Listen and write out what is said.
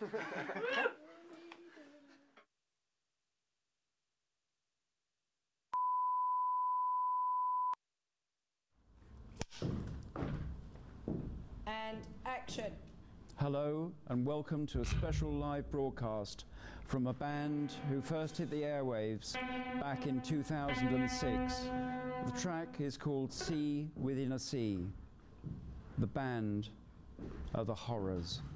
And action. Hello and welcome to a special live broadcast from a band who first hit the airwaves back in 2006. The track is called Sea Within a Sea. The band are The Horrors.